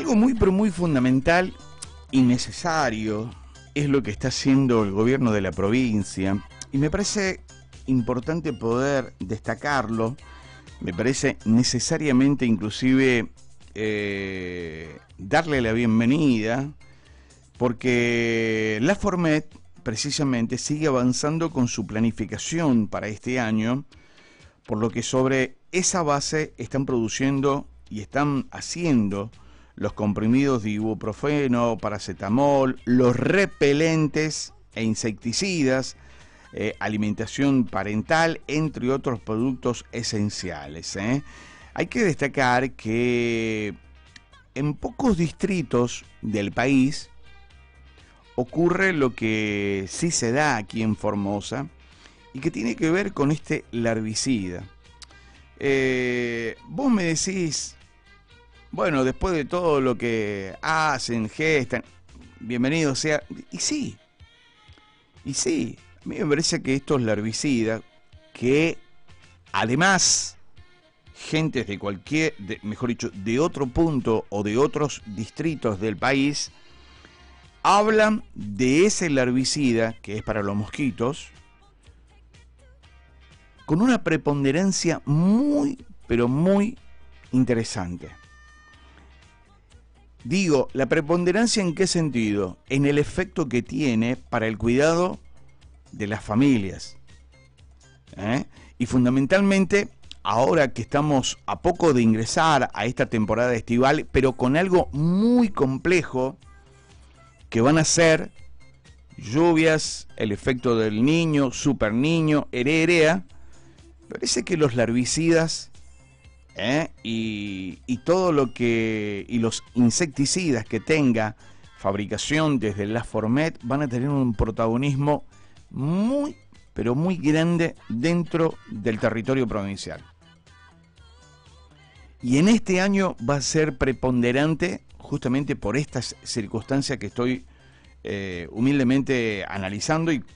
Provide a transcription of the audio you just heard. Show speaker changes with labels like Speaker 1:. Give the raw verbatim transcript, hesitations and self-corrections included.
Speaker 1: Algo muy pero muy fundamental y necesario es lo que está haciendo el gobierno de la provincia, y me parece importante poder destacarlo. Me parece necesariamente inclusive eh, darle la bienvenida, porque la Formet precisamente sigue avanzando con su planificación para este año, por lo que sobre esa base están produciendo y están haciendo los comprimidos de ibuprofeno, paracetamol, los repelentes e insecticidas, eh, alimentación parental, entre otros productos esenciales. ¿eh? Hay que destacar que en pocos distritos del país ocurre lo que sí se da aquí en Formosa y que tiene que ver con este larvicida. Eh, vos me decís, bueno, después de todo lo que hacen, gestan, bienvenido sea. Y sí, y sí, a mí me parece que estos larvicidas, que además, gentes de cualquier, de, mejor dicho, de otro punto o de otros distritos del país, hablan de ese larvicida, que es para los mosquitos, con una preponderancia muy, pero muy interesante. Digo, ¿la preponderancia en qué sentido? En el efecto que tiene para el cuidado de las familias. ¿Eh? Y fundamentalmente, ahora que estamos a poco de ingresar a esta temporada estival, pero con algo muy complejo, que van a ser lluvias, el efecto del niño, super niño, herea, parece que los larvicidas ¿eh? y, y todo lo que y los insecticidas que tenga fabricación desde la Formet van a tener un protagonismo muy pero muy grande dentro del territorio provincial. Y en este año va a ser preponderante justamente por estas circunstancias que estoy eh, humildemente analizando y